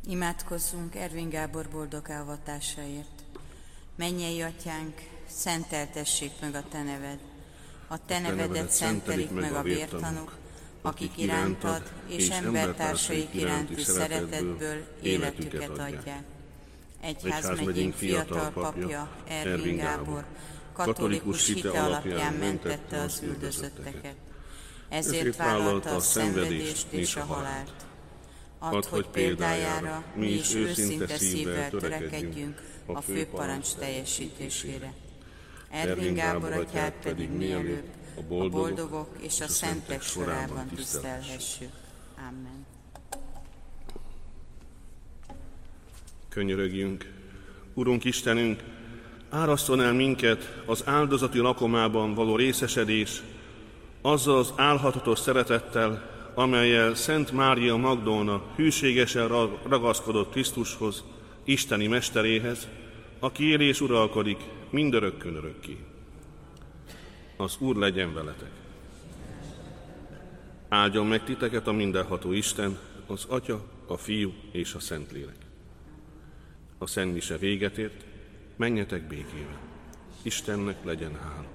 Imádkozzunk Ervin Gábor boldog elvatásáért. Mennyei Atyánk, szenteltessék meg a Te neved. A Te nevedet szentelik meg a vértanúk, akik irántad és embertársaik iránti szeretetből életüket adják. Egyházmegyénk fiatal papja, Ervin Gábor, katolikus hite alapján mentette az üldözötteket. Ezért vállalta a szenvedést és a halált. Add, hogy példájára mi is őszinte szívvel törekedjünk a főparancs teljesítésére. Ervin Gábor atyát pedig mielőbb a boldogok és a szentek sorában tisztelhessük. Amen. Könyörögjünk. Urunk Istenünk, áraszton el minket az áldozati lakomában való részesedés, azzal az álhatatos szeretettel, amellyel Szent Mária Magdolna hűségesen ragaszkodott Krisztushoz, isteni mesteréhez, aki él és uralkodik mindörökkön örökké. Az Úr legyen veletek. Áldjon meg titeket a mindenható Isten, az Atya, a Fiú és a Szentlélek. A szentmise véget ért, menjetek békével. Istennek legyen hála.